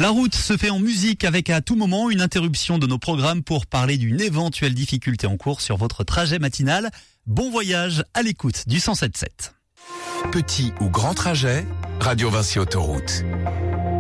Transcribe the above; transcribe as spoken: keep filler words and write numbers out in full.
La route se fait en musique avec à tout moment une interruption de nos programmes pour parler d'une éventuelle difficulté en cours sur votre trajet matinal. Bon voyage à l'écoute du cent sept virgule sept. Petit ou grand trajet, Radio Vinci Autoroute.